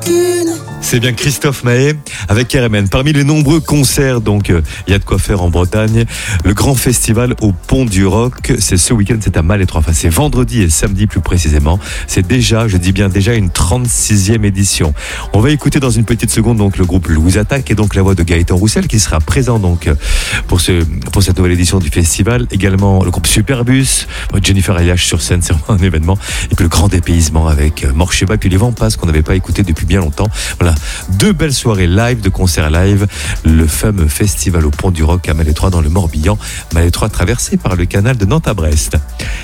C'est bien Christophe Maé avec RMN. Parmi les nombreux concerts, donc, il y a de quoi faire en Bretagne. Le grand festival au Pont du Roc, c'est ce week-end, c'est à Malétroit. Enfin, c'est vendredi et samedi plus précisément. C'est déjà, je dis bien déjà, une 36e édition. On va écouter dans une petite seconde donc le groupe Louis Attaque et donc la voix de Gaëtan Roussel qui sera présent donc pour cette nouvelle édition du festival. Également le groupe Superbus, Jennifer Ayash sur scène, c'est vraiment un événement. Et puis le grand dépaysement avec Morcheba, puis les Vents Passent qu'on n'avait pas écouté depuis bien longtemps. Voilà, 2 belles soirées live, de concerts live. Le fameux festival au Pont du Roc à Malétroit dans le Morbihan. Malétroit traversé par le canal de Nantes à Brest.